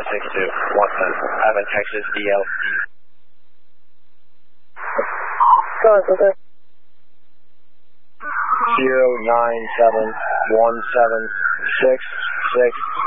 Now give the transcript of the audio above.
762, Watson, Abbott, Texas, DL. Go ahead, okay. 0971766